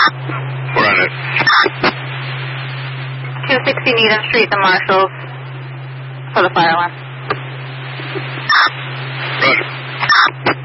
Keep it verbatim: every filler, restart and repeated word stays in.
We're on it. two sixty Needham Street, the marshals for the fire alarm. Roger.